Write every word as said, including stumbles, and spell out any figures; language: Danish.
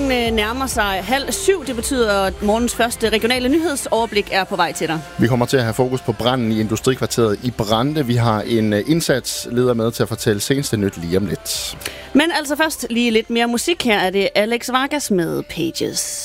Klokken nærmer sig halv syv. Det betyder, at morgens første regionale nyhedsoverblik er på vej til dig. Vi kommer til at have fokus på branden i industrikvarteret i Brande. Vi har en indsatsleder med til at fortælle seneste nyt lige om lidt. Men altså først lige lidt mere musik. Her er det Alex Vargas med Pages.